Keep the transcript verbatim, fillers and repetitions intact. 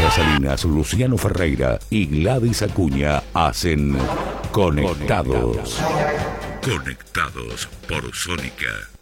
Alejandra Salinas, Luciano Ferreira y Gladys Acuña hacen Conectados. Conectados por Sónica.